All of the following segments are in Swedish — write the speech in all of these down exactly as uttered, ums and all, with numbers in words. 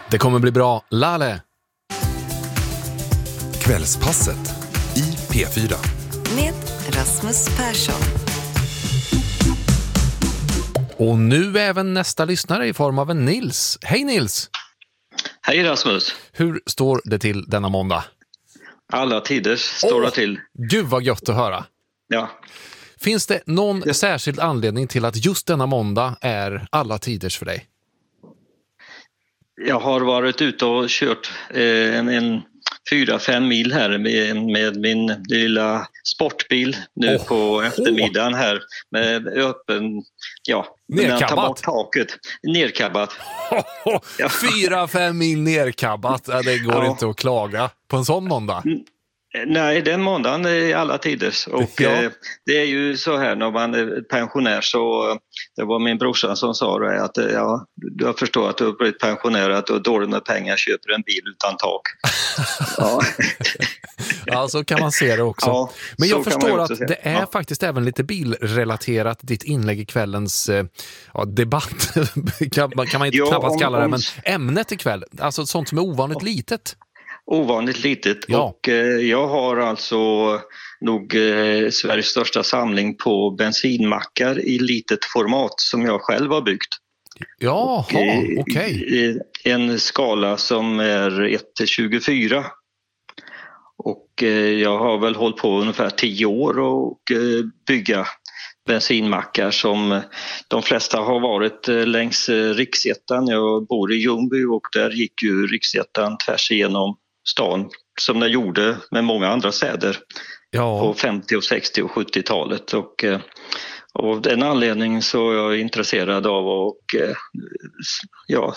Det kommer bli bra. Lale. Kvällspasset i P fyra. Med Rasmus Persson. Och nu även nästa lyssnare i form av en Nils. Hej Nils! Hej Rasmus! Hur står det till denna måndag? Alla tider står oh, det till. Gud vad gött att höra. Ja. Finns det någon ja. särskild anledning till att just denna måndag är alla tiders för dig? Jag har varit ute och kört eh, en, en fyra, fem mil här med, med min lilla sportbil nu oh, på eftermiddagen här med öppen, ja, nerkabbat. taket, nerkabbat. Oh, oh, ja. Fyra, fem mil nerkabbat, det går ja. inte att klaga på en sån måndag. Nej, den måndagen är alla tiders och ja. eh, det är ju så här när man är pensionär så eh, det var min brorsan som sa det att eh, ja, jag förstår att du har blivit pensionär att du har dåligt med pengar, köper en bil utan tak. ja. ja, så kan man se det också. Ja, men jag förstår att det är ja. faktiskt även lite bilrelaterat ditt inlägg i kvällens eh, ja, debatt kan, kan man inte ja, knappast om, kalla det, om... men ämnet ikväll, alltså sånt som är ovanligt ja. litet. Ovanligt litet ja. och eh, jag har alltså nog eh, Sveriges största samling på bensinmackar i litet format som jag själv har byggt. Jaha, okej. Okay. En skala som är ett till tjugofyra. Och eh, jag har väl hållit på ungefär tio år och eh, bygga bensinmackar som de flesta har varit eh, längs eh, Riksettan. Jag bor i Ljungby och där gick ju Riksettan tvärs igenom stan som den gjorde med många andra städer ja. på femtio-, sextio- och sjuttiotalet. Och, och av den anledningen så är jag intresserad av och ja,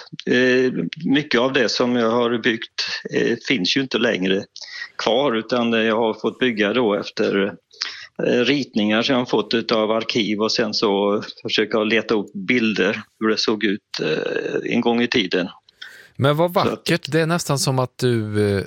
mycket av det som jag har byggt finns ju inte längre kvar utan jag har fått bygga då efter ritningar som jag har fått av arkiv och sen så försöka leta upp bilder hur det såg ut en gång i tiden. Men vad vackert, det är nästan som att du eh,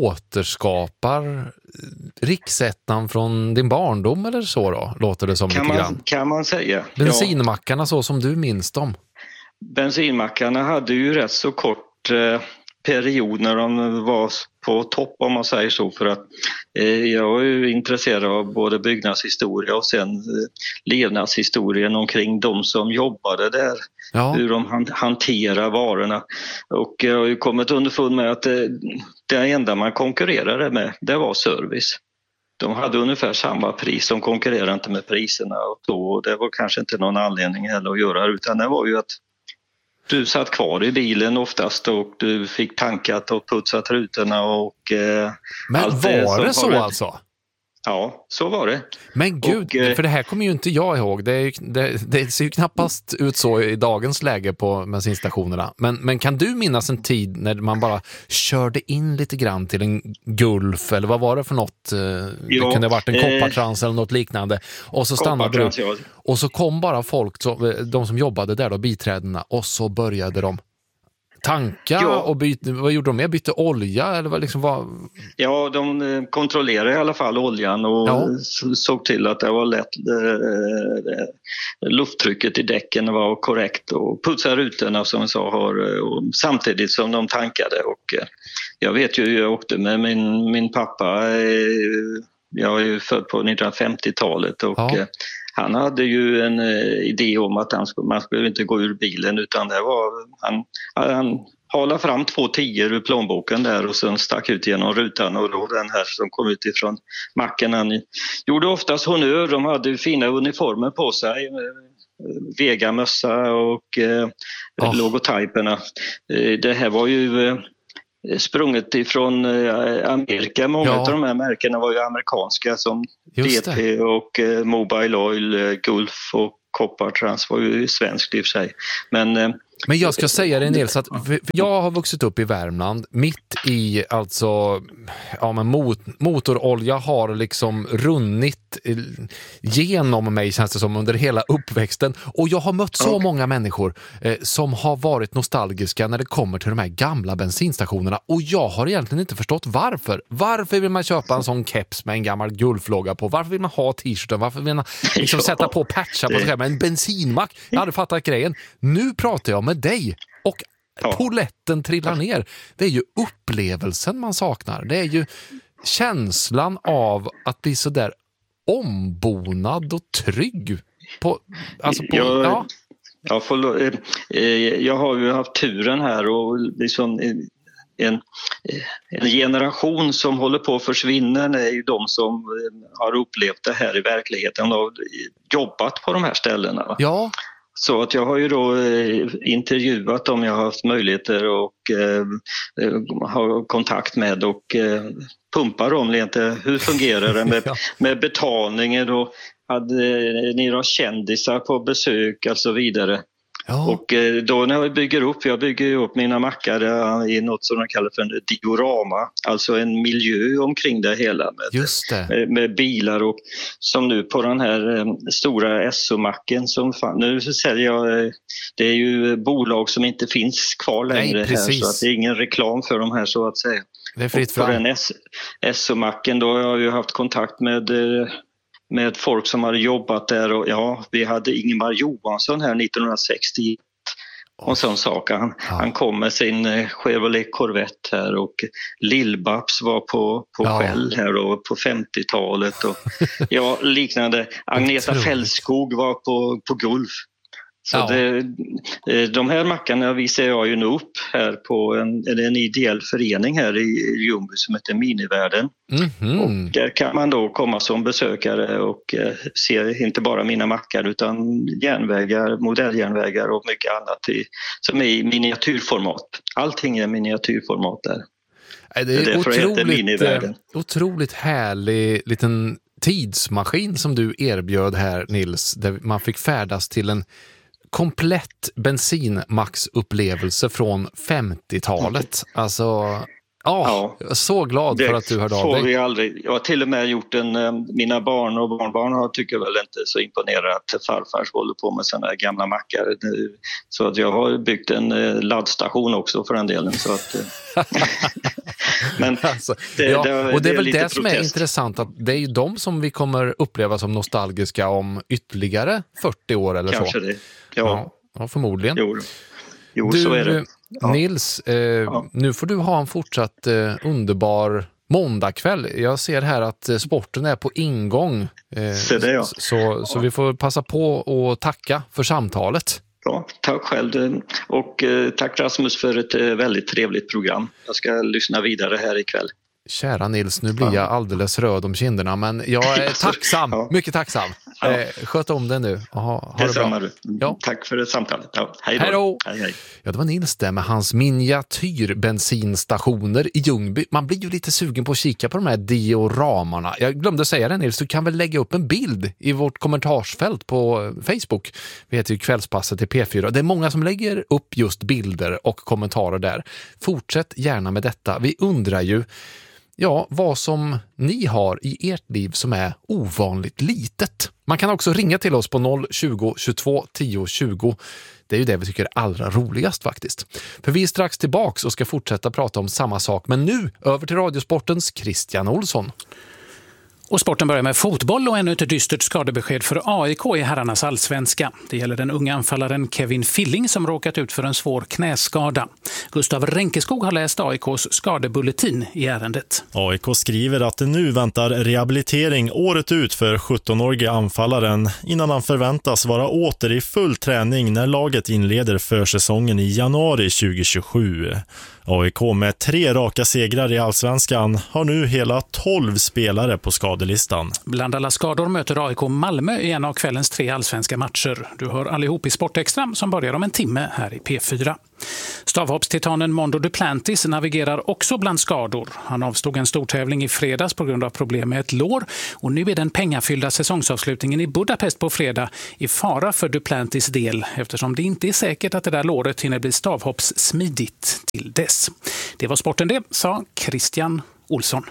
återskapar Riksettan från din barndom eller så då, låter det som kan lite man, grann. Kan man säga. Bensinmackarna ja. så som du minns dem. Bensinmackarna hade ju rätt så kort eh, period när de var på topp om man säger så för att eh, jag är ju intresserad av både byggnadshistoria och sen eh, levnadshistorien omkring de som jobbade där. Ja. Hur de hanterar varorna. Och jag har ju kommit underfund med att det, det enda man konkurrerade med, det var service. De hade ungefär samma pris, de konkurrerade inte med priserna och så. Det var kanske inte någon anledning heller att göra utan det var ju att du satt kvar i bilen oftast och du fick tankat och putsat rutorna och eh, Men allt det var det så varit... alltså? Ja, så var det. Men gud, och, för det här kommer ju inte jag ihåg. Det, är, det, det ser ju knappast ut så i dagens läge på bensinstationerna. Men, men kan du minnas en tid när man bara körde in lite grann till en Gulf eller vad var det för något? Ja, det kunde ha varit en koppartrans eh, eller något liknande. Och så stannade du. Ja. Och så kom bara folk, de som jobbade där då, biträdena, och så började de tanka ja. och byta, vad gjorde de med? Bytte olja eller vad liksom var... Ja, de kontrollerade i alla fall oljan och ja. såg till att det var lätt eh, lufttrycket i däcken var korrekt och putsade rutorna som jag sa har och, samtidigt som de tankade och eh, jag vet ju jag åkte med min, min pappa eh, jag är ju född på nittonhundrafemtiotalet och ja. eh, han hade ju en eh, idé om att han skulle, man skulle inte gå ur bilen utan det var, han, han halade fram två tior ur plånboken där och sen stack ut genom rutan och då den här som kom ut ifrån macken. Han gjorde oftast honnör, de hade fina uniformer på sig, Vega-mössa och eh, oh. logotyperna. Eh, det här var ju... Eh, sprunget ifrån Amerika. Många ja. av de här märkena var ju amerikanska som D P och eh, Mobile Oil, eh, Gulf och Koppartrans var ju svenskt i och för sig. Men, eh, Men jag ska säga det Nils att jag har vuxit upp i Värmland mitt i alltså ja men mot, motorolja har liksom runnit genom mig känns det som under hela uppväxten och jag har mött så okay. många människor eh, som har varit nostalgiska när det kommer till de här gamla bensinstationerna och jag har egentligen inte förstått varför. Varför vill man köpa en sån keps med en gammal Gulf-logga på? Varför vill man ha t-shirten? Varför vill man liksom sätta på patcha på sig med en bensinmack? Jag hade fattat grejen. Nu pratar jag med dig och Ja. Poletten trillar ner. Det är ju upplevelsen man saknar. Det är ju känslan av att bli så där ombonad och trygg. På, alltså på, jag, ja. jag, får, eh, jag har ju haft turen här och liksom en, en generation som håller på att försvinna är ju de som har upplevt det här i verkligheten och jobbat på de här ställena. Ja. Så att jag har ju då eh, intervjuat dem jag har haft möjligheter och eh, ha kontakt med och eh, pumpa dem lite. Hur fungerar det med, ja. med betalningen och hade ni då kändisar på besök och så vidare. Ja. Och eh, då när jag bygger upp, jag bygger ju upp mina mackar i något som de kallar för en diorama, alltså en miljö omkring det hela med, Just det. med, med bilar och som nu på den här eh, stora S O-macken som fan, nu säljer jag, eh, det är ju bolag som inte finns kvar längre. Nej, här så att det är ingen reklam för de här så att säga. Det är fritt fram. På den S O-macken då har jag ju haft kontakt med eh, med folk som hade jobbat där och ja, vi hade Ingemar Johansson här nittonhundrasextio och sån sak. Han, ja. han kom med sin Chevrolet Corvette här och Lill-Babs var på, på ja. Skäll här då, på femtiotalet och ja, liknande. Agneta Fällskog var på, på Gulf. Så ja. det, de här mackarna visar jag ju nu upp här på en, en ideell förening här i Ljungby som heter Minivärlden. Mm-hmm. Och där kan man då komma som besökare och eh, se inte bara mina mackar utan järnvägar, modelljärnvägar och mycket annat i, som är i miniatyrformat. Allting är miniatyrformat där. Det är, det är otroligt, otroligt härlig liten tidsmaskin som du erbjöd här, Nils, där man fick färdas till en komplett bensinmaxupplevelse från femtiotalet. Alltså, åh, ja, jag är så glad för att du hörde av dig. Vi aldrig. Jag har till och med gjort en, mina barn och barnbarn har tycker väl inte så imponerat att farfar håller på med sådana här gamla mackar. Så att jag har byggt en laddstation också för den delen. Så att, men alltså, det, ja, det, och det är det väl är det protest. som är intressant, att det är ju de som vi kommer uppleva som nostalgiska om ytterligare fyrtio år eller Kanske så. Det. Ja. Ja, ja, förmodligen. Jo, jo du, så är det. Ja. Nils, eh, ja. nu får du ha en fortsatt eh, underbar måndagkväll. Jag ser här att eh, sporten är på ingång. Eh, så det, ja. så, ja. så vi får passa på att tacka för samtalet. Ja, tack själv och eh, tack Rasmus för ett eh, väldigt trevligt program. Jag ska lyssna vidare här ikväll. Kära Nils, nu blir jag alldeles röd om kinderna, men jag är tacksam, ja. mycket tacksam. Ja. Eh, sköt om det nu. Ha, ha det, det bra. Du. Ja. Tack för det samtalet. Ja, hej då. Hej då. Hej, hej. Ja, det var Nils där med hans miniatyrbensinstationer i Ljungby. Man blir ju lite sugen på att kika på de här dioramarna. Jag glömde säga det, Nils, du kan väl lägga upp en bild i vårt kommentarsfält på Facebook. Vi heter ju Kvällspasset i P fyra. Det är många som lägger upp just bilder och kommentarer där. Fortsätt gärna med detta. Vi undrar ju Ja, vad som ni har i ert liv som är ovanligt litet. Man kan också ringa till oss på noll tjugo, tjugotvå, tio, tjugo. Det är ju det vi tycker är allra roligast faktiskt. För vi är strax tillbaks och ska fortsätta prata om samma sak. Men nu över till Radiosportens Christian Olsson. Och sporten börjar med fotboll och ännu ett dystert skadebesked för A I K i herrarnas allsvenska. Det gäller den unga anfallaren Kevin Filling som råkat ut för en svår knäskada. Gustav Renkeskog har läst A I K:s skadebulletin i ärendet. A I K skriver att det nu väntar rehabilitering året ut för sjuttonårige anfallaren innan han förväntas vara åter i full träning när laget inleder försäsongen i januari tjugohundratjugosju. A I K med tre raka segrar i allsvenskan har nu hela tolv spelare på skadelistan. Bland alla skador möter A I K Malmö i en av kvällens tre allsvenska matcher. Du hör allihop i Sportextra som börjar om en timme här i P fyra. Stavhoppstitanen Mondo Duplantis navigerar också bland skador. Han avstod en stortävling i fredags på grund av problem med ett lår och nu är den pengafyllda säsongsavslutningen i Budapest på fredag i fara för Duplantis del eftersom det inte är säkert att det där låret hinner bli stavhoppssmidigt till dess. Det var sporten det, sa Christian Olsson.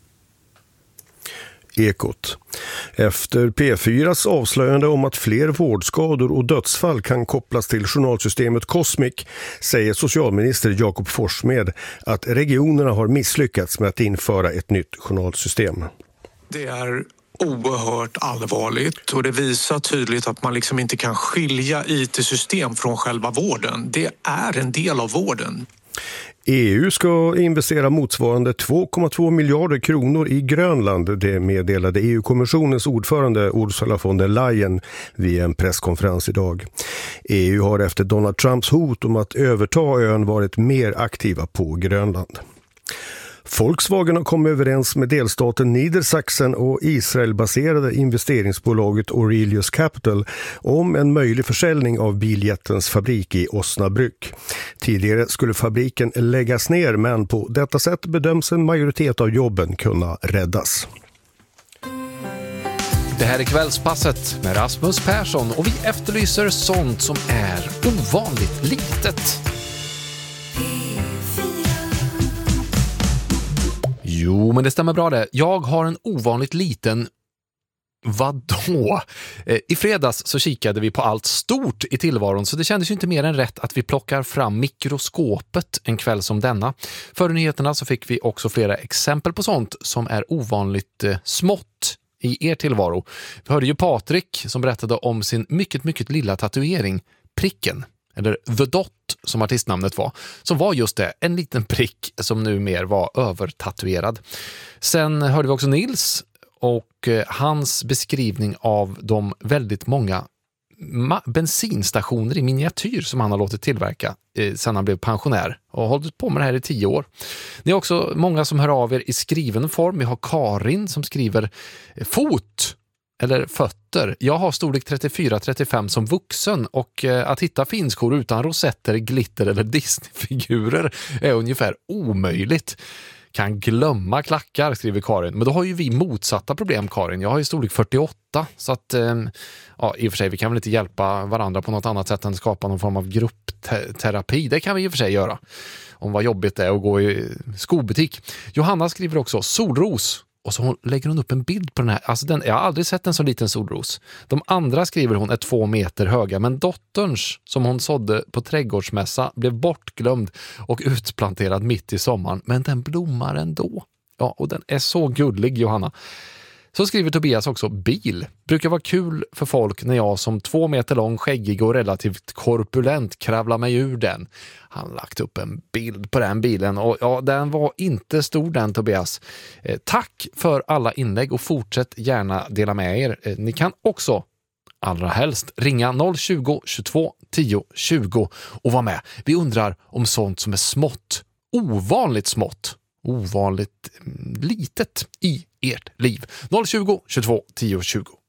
Ekot. Efter P fyras avslöjande om att fler vårdskador och dödsfall kan kopplas till journalsystemet Cosmic säger socialminister Jakob Forssmed att regionerna har misslyckats med att införa ett nytt journalsystem. Det är oerhört allvarligt och det visar tydligt att man liksom inte kan skilja I T-system från själva vården. Det är en del av vården. E U ska investera motsvarande två komma två miljarder kronor i Grönland. Det meddelade E U-kommissionens ordförande Ursula von der Leyen vid en presskonferens idag. E U har efter Donald Trumps hot om att överta ön varit mer aktiva på Grönland. Volkswagen har kommit överens med delstaten Niedersachsen och Israel-baserade investeringsbolaget Aurelius Capital om en möjlig försäljning av biljättens fabrik i Osnabrück. Tidigare skulle fabriken läggas ner, men på detta sätt bedöms en majoritet av jobben kunna räddas. Det här är Kvällspasset med Rasmus Persson och vi efterlyser sånt som är ovanligt litet. Jo, men det stämmer bra det. Jag har en ovanligt liten... Vadå? I fredags så kikade vi på allt stort i tillvaron, så det kändes ju inte mer än rätt att vi plockar fram mikroskopet en kväll som denna. Före nyheterna så fick vi också flera exempel på sånt som är ovanligt eh, smått i er tillvaro. Vi hörde ju Patrik som berättade om sin mycket, mycket lilla tatuering, pricken. Eller The Dot som artistnamnet var, som var just det, en liten prick som nu mer var övertatuerad. Sen hörde vi också Nils och eh, hans beskrivning av de väldigt många ma- bensinstationer i miniatyr som han har låtit tillverka eh, sedan han blev pensionär och har hållit på med det här i tio år. Det är också många som hör av er i skriven form. Vi har Karin som skriver eh, fot eller fötter. Jag har storlek trettiofyra trettiofem som vuxen och eh, att hitta finskor utan rosetter, glitter eller Disney-figurer är ungefär omöjligt. Kan glömma klackar, skriver Karin. Men då har ju vi motsatta problem, Karin. Jag har ju storlek fyrtioåtta, så att eh, ja, i och för sig, vi kan väl inte hjälpa varandra på något annat sätt än skapa någon form av gruppterapi. Det kan vi i och för sig göra. Om vad jobbigt det är att gå i skobutik. Johanna skriver också solros. Och så lägger hon upp en bild på den här. Alltså den, jag har aldrig sett en så liten solros. De andra, skriver hon, är två meter höga. Men dotterns, som hon sådde på trädgårdsmässa, blev bortglömd och utplanterad mitt i sommaren. Men den blommar ändå. Ja, och den är så gullig, Johanna. Så skriver Tobias också, bil. Brukar vara kul för folk när jag som två meter lång, skäggig och relativt korpulent kravlar mig ur den. Han har lagt upp en bild på den bilen och ja, den var inte stor den, Tobias. Eh, tack för alla inlägg och fortsätt gärna dela med er. Eh, ni kan också allra helst ringa noll tjugo, tjugotvå, tio, tjugo och vara med. Vi undrar om sånt som är smått, ovanligt smått, ovanligt litet i ert liv. noll tjugo, tjugotvå, tio, tjugo.